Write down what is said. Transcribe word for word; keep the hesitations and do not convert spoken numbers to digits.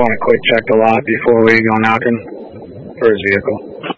want to quick check the lot before we go knocking for his vehicle.